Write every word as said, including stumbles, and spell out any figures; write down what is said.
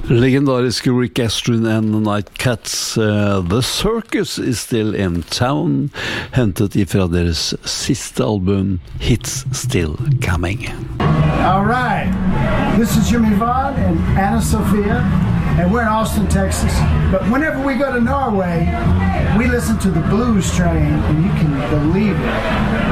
Legendariske Rick Astley and the Nightcats. uh, The Circus is Still in Town, hentet ifra deres siste album Hits Still Coming. All right, this is Jimmy Vaughn and Anna Sophia, and we're in Austin, Texas. But whenever we go to Norway, we listen to the Blues Train, and you can believe it,